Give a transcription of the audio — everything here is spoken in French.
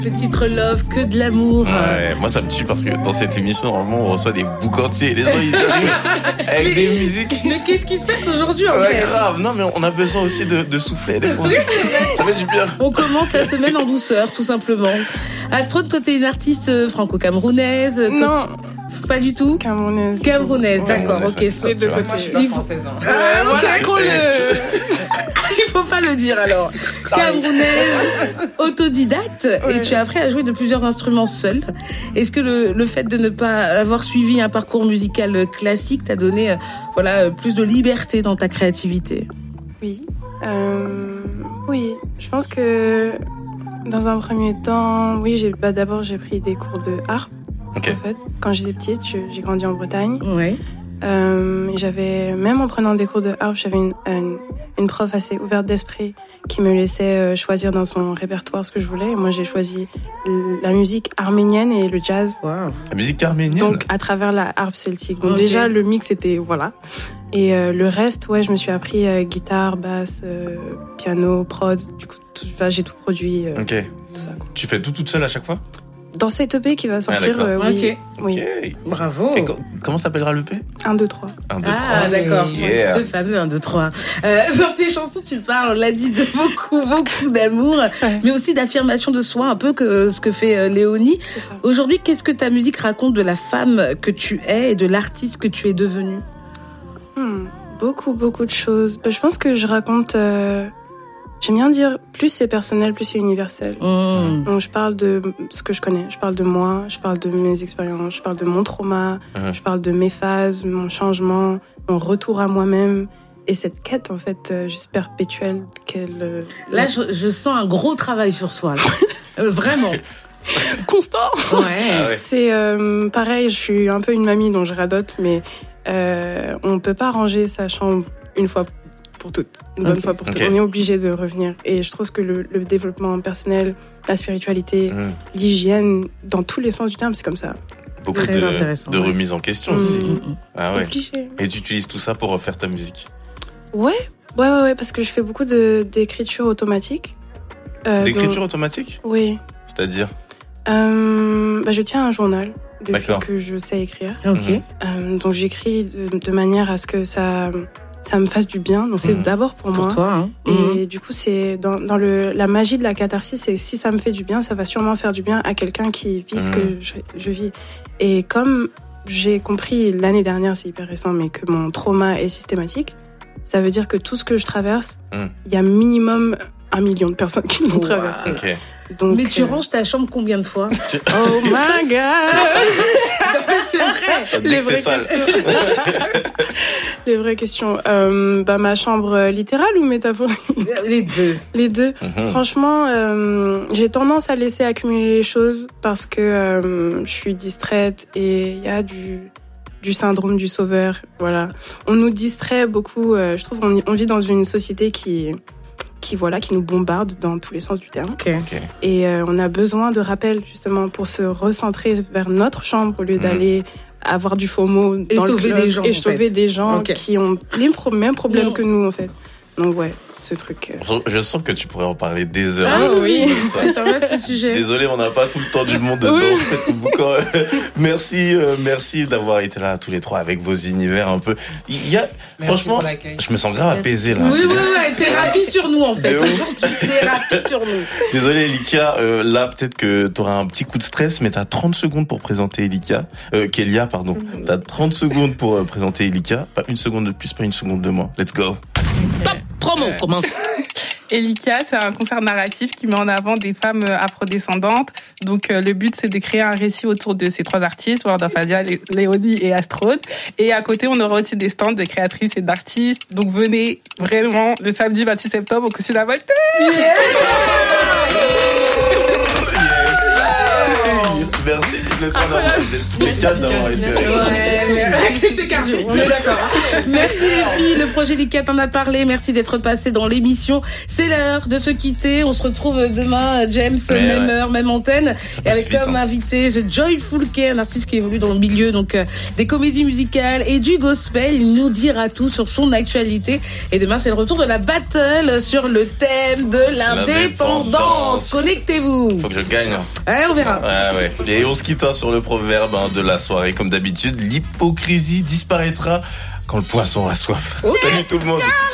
Le titre Love, que de l'amour. Ouais, moi ça me tue parce que dans cette émission, normalement, on reçoit des boucs entiers. Les gens, ils arrivent avec des musiques. Mais qu'est-ce qui se passe aujourd'hui en fait? Grave, non mais on a besoin aussi de souffler des fois. Ça fait du bien. On commence la semaine en douceur, tout simplement. Astrode, toi t'es une artiste franco-camerounaise. Non. Pas du tout. Camerounaise, d'accord, ok. C'est de côté. Moi, je suis pas française. Il faut pas le dire alors. Camerounaise, autodidacte, ouais. et tu as appris à jouer de plusieurs instruments seule. Est-ce que le fait de ne pas avoir suivi un parcours musical classique t'a donné plus de liberté dans ta créativité? Oui. Oui. Je pense que dans un premier temps, oui, d'abord j'ai pris des cours de harpe. Okay. En fait, quand j'étais petite, j'ai grandi en Bretagne. Ouais. Même en prenant des cours de harpe, j'avais une prof assez ouverte d'esprit qui me laissait choisir dans son répertoire ce que je voulais. Et moi, j'ai choisi la musique arménienne et le jazz. Wow. La musique arménienne. Donc, à travers la harpe celtique. Donc, déjà, le mix était, voilà. Et le reste, ouais, je me suis appris guitare, basse, piano, prod. Du coup, j'ai tout produit. Ok. Tout ça, quoi. Tu fais tout toute seule à chaque fois? Dans cette EP qui va sortir, oui. Oui. Bravo. Et comment s'appellera l'EP? 1, 2, 3. 1, 2, 3. Ah, d'accord. Yeah. Ce fameux 1, 2, 3. Dans tes chansons, tu parles, on l'a dit, de beaucoup d'amour, mais aussi d'affirmation de soi, un peu que ce que fait Léonie. C'est ça. Aujourd'hui, qu'est-ce que ta musique raconte de la femme que tu es et de l'artiste que tu es devenue? Beaucoup de choses. Je pense que je raconte... J'aime bien dire, plus c'est personnel, plus c'est universel. Donc, je parle de ce que je connais. Je parle de moi, je parle de mes expériences, je parle de mon trauma, je parle de mes phases, mon changement, mon retour à moi-même. Et cette quête, en fait, juste perpétuelle qu'elle... Là, je sens un gros travail sur soi, là. Vraiment. Constant. Ouais. C'est pareil, je suis un peu une mamie dont je radote, mais on peut pas ranger sa chambre une fois pour toutes, une bonne fois pour toutes. On est obligé de revenir. Et je trouve que le développement personnel, la spiritualité, l'hygiène, dans tous les sens du terme, c'est comme ça. Beaucoup de remise en question aussi. Ah ouais. Obligé. Et tu utilises tout ça pour faire ta musique? Ouais, parce que je fais beaucoup d'écriture automatique. D'écriture automatique? Oui. C'est-à-dire? Je tiens un journal depuis que je sais écrire. Ok. Donc j'écris de manière à ce que ça me fasse du bien. Donc c'est d'abord pour moi. Pour toi, hein. Et du coup, c'est dans la magie de la catharsis, c'est si ça me fait du bien, ça va sûrement faire du bien à quelqu'un qui vit ce que je vis. Et comme j'ai compris l'année dernière, c'est hyper récent, mais que mon trauma est systématique, ça veut dire que tout ce que je traverse, il y a minimum 1 million de personnes qui l'ont traversé. Okay. Donc, mais tu ranges ta chambre combien de fois? Oh my god! C'est vrai. Dès que c'est sale. Les vraies questions. Ma chambre littérale ou métaphorique? Les deux. Les deux. Franchement, j'ai tendance à laisser accumuler les choses parce que je suis distraite et il y a du syndrome du sauveur. Voilà. On nous distrait beaucoup. Je trouve qu'on vit dans une société qui nous bombarde dans tous les sens du terme. Okay. Et on a besoin de rappels, justement, pour se recentrer vers notre chambre au lieu d'aller avoir du FOMO et dans sauver le club, des gens, et sauver des gens qui ont les mêmes problèmes que nous, en fait. Donc, ouais, ce truc... Je sens que tu pourrais en parler des heures. Ah oui, c'est un vaste sujet. Désolé, on n'a pas tout le temps du monde dedans. Merci d'avoir été là tous les trois avec vos univers un peu. Franchement, je me sens grave apaisé là. Oui, thérapie sur nous en fait. Thérapie sur nous. Désolé Elikia, là peut-être que t'auras un petit coup de stress, mais t'as 30 secondes pour présenter Kélia, pardon. T'as 30 secondes pour présenter Elikia. Pas une seconde de plus, pas une seconde de moins. Let's go. Top promo, commence. Elikia, c'est un concert narratif qui met en avant des femmes afrodescendantes. Donc, le but, c'est de créer un récit autour de ces 3 artistes, World of Asia, Léonie et Astrode. Et à côté, on aura aussi des stands des créatrices et d'artistes. Donc, venez vraiment le samedi 26 septembre au Cossu La Voltaire. Yes. Merci. tous les trois tous les quatre d'avoir été. C'était cardio, on est d'accord. Merci les filles, le projet Lika t'en a parlé. Merci d'être passé dans l'émission. C'est l'heure de se quitter. On se retrouve demain, James, même heure, même antenne. Et avec comme invité The Joyful K, un artiste qui évolue dans le milieu donc des comédies musicales et du gospel. Il nous dira tout sur son actualité. Et demain, c'est le retour de la battle sur le thème de l'indépendance. Connectez-vous. Faut que je gagne. Ouais, on verra. Ouais. Et on se quitte sur le proverbe de la soirée. Comme d'habitude, l'hypocrisie disparaîtra quand le poisson a soif. Salut tout le monde.